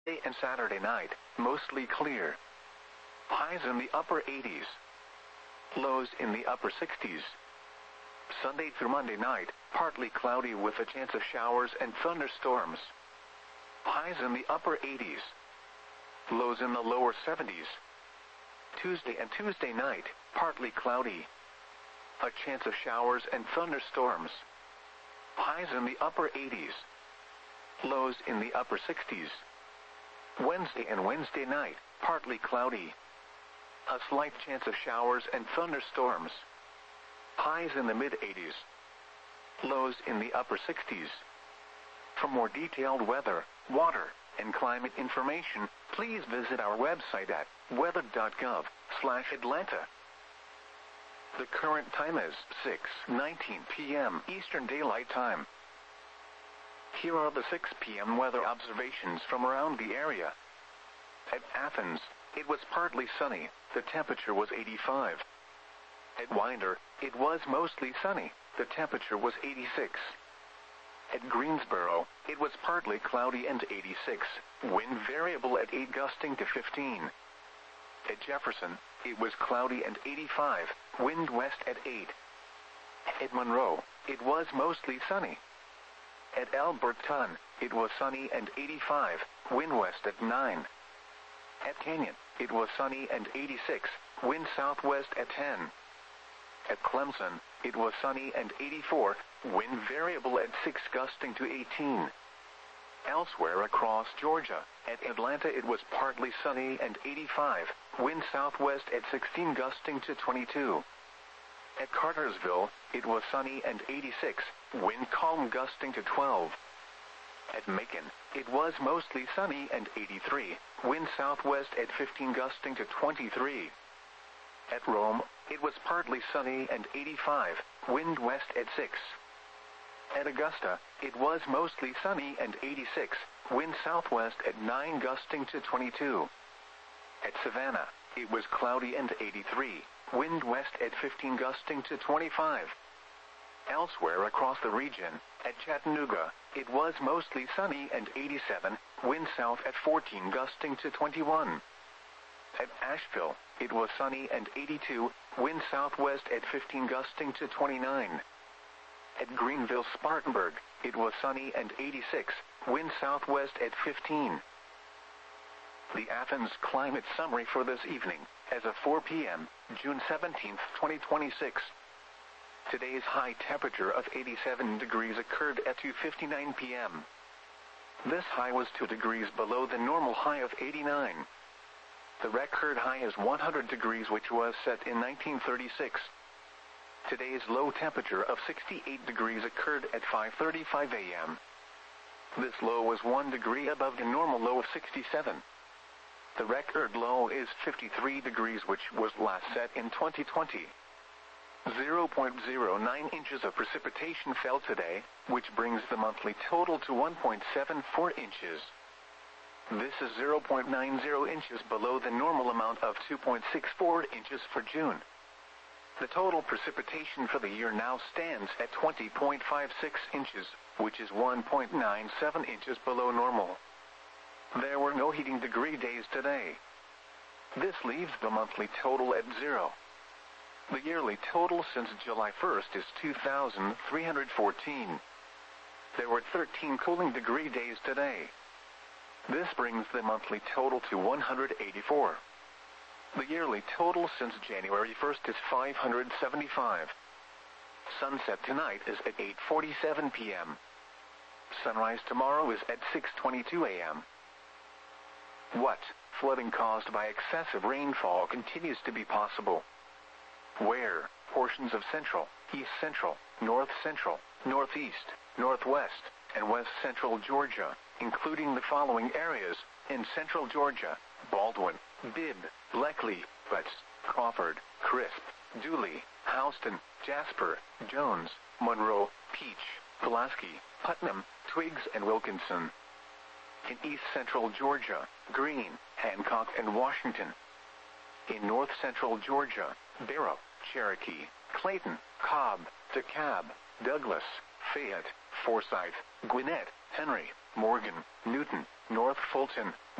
And Saturday night, mostly clear. Highs in the upper 80s. Lows in the upper 60s. Sunday through Monday night, partly cloudy with a chance of showers and thunderstorms. Highs in the upper 80s. Lows in the lower 70s. Tuesday and Tuesday night, partly cloudy. A chance of showers and thunderstorms. Highs in the upper 80s. Lows in the upper 60s. Wednesday and Wednesday night, partly cloudy. A slight chance of showers and thunderstorms. Highs in the mid-80s. Lows in the upper 60s. For more detailed weather, water, and climate information, please visit our website at weather.gov/Atlanta. The current time is 6:19 p.m. Eastern Daylight Time. Here are the 6 p.m. weather observations from around the area. At Athens, it was partly sunny, the temperature was 85. At Winder, it was mostly sunny, the temperature was 86. At Greensboro, it was partly cloudy and 86, wind variable at 8 gusting to 15. At Jefferson, it was cloudy and 85, wind west at 8. At Monroe, it was mostly sunny. At Alberton, it was sunny and 85, wind west at 9. At Canyon, it was sunny and 86, wind southwest at 10. At Clemson, it was sunny and 84, wind variable at 6 gusting to 18. Elsewhere across Georgia, at Atlanta it was partly sunny and 85, wind southwest at 16 gusting to 22. At Cartersville, it was sunny and 86, wind calm gusting to 12. At Macon, it was mostly sunny and 83, wind southwest at 15 gusting to 23. At Rome, it was partly sunny and 85, wind west at 6. At Augusta, it was mostly sunny and 86, wind southwest at 9 gusting to 22. At Savannah, it was cloudy and 83, wind west at 15 gusting to 25. Elsewhere across the region, at Chattanooga, it was mostly sunny and 87, wind south at 14 gusting to 21. At Asheville, it was sunny and 82, wind southwest at 15 gusting to 29. At Greenville-Spartanburg, it was sunny and 86, wind southwest at 15. The Athens climate summary for this evening, as of 4 p.m., June 17, 2026. Today's high temperature of 87 degrees occurred at 2:59 p.m. This high was 2 degrees below the normal high of 89. The record high is 100 degrees, which was set in 1936. Today's low temperature of 68 degrees occurred at 5:35 a.m. This low was 1 degree above the normal low of 67. The record low is 53 degrees, which was last set in 2020. 0.09 inches of precipitation fell today, which brings the monthly total to 1.74 inches. This is 0.90 inches below the normal amount of 2.64 inches for June. The total precipitation for the year now stands at 20.56 inches, which is 1.97 inches below normal. There were no heating degree days today. This leaves the monthly total at 0. The yearly total since July 1st is 2,314. There were 13 cooling degree days today. This brings the monthly total to 184. The yearly total since January 1st is 575. Sunset tonight is at 8:47 p.m. Sunrise tomorrow is at 6:22 a.m. What? Flooding caused by excessive rainfall continues to be possible. Where? Portions of central, east central, north central, northeast, northwest, and west central Georgia, including the following areas: in central Georgia, Baldwin, Bibb, Leckley, Butts, Crawford, Crisp, Dooley, Houston, Jasper, Jones, Monroe, Peach, Pulaski, Putnam, Twiggs, and Wilkinson. In east central Georgia, Greene, Hancock, and Washington. In north central Georgia, Barrow, Cherokee, Clayton, Cobb, DeKalb, Douglas, Fayette, Forsyth, Gwinnett, Henry, Morgan, Newton, North Fulton,